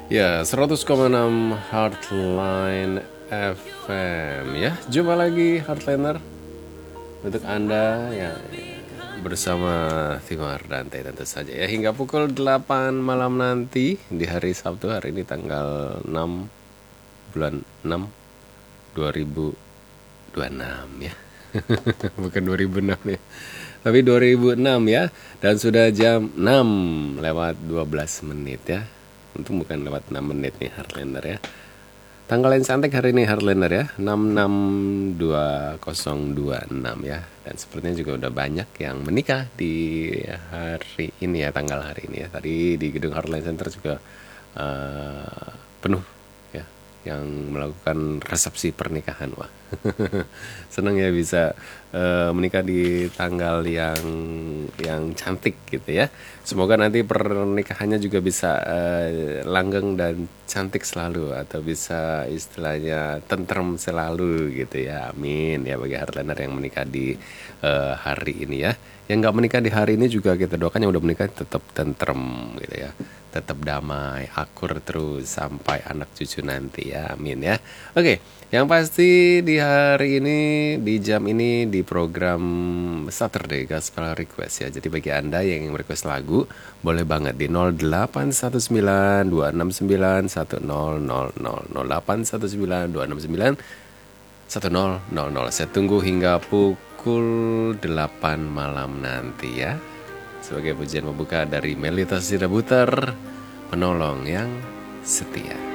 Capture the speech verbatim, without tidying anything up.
Ya, seratus koma enam Heartline F M ya. Jumpa lagi Heartliner. Untuk Anda ya, bersama Timar Dante tentu saja ya, hingga pukul delapan malam nanti di hari Sabtu. Hari ini tanggal enam bulan enam dua ribu dua puluh enam ya. Bukan dua ribu enam ya, tapi dua ribu enam ya. Dan sudah jam enam lewat dua belas menit ya. Untung bukan lewat enam menit nih Heartliner ya. Tanggal yang cantik hari ini Heartliner ya, enam enam dua nol dua enam ya. Dan sepertinya juga udah banyak yang menikah di hari ini ya, tanggal hari ini ya. Tadi di gedung Heartline Center juga uh, penuh ya, yang melakukan resepsi pernikahan. Wah, senang ya bisa uh, menikah di tanggal yang yang cantik gitu ya. Semoga nanti pernikahannya juga bisa uh, langgeng dan cantik selalu, atau bisa istilahnya tentrem selalu gitu ya. Amin ya bagi Heartliner yang menikah di uh, hari ini ya. Yang nggak menikah di hari ini juga kita doakan yang udah menikah tetap tentrem gitu ya, tetap damai, akur terus sampai anak cucu nanti ya. Amin ya. Oke, yang pasti di hari ini, di jam ini, di program Saturday Gospel Request ya. Jadi bagi Anda yang ingin request lagu, boleh banget di nol delapan satu sembilan dua enam sembilan satu nol nol nol nol delapan satu sembilan dua enam sembilan satu nol nol nol. Saya tunggu hingga pukul delapan malam nanti ya. Sebagai pujian pembuka dari Melita Sirabuter, penolong yang setia.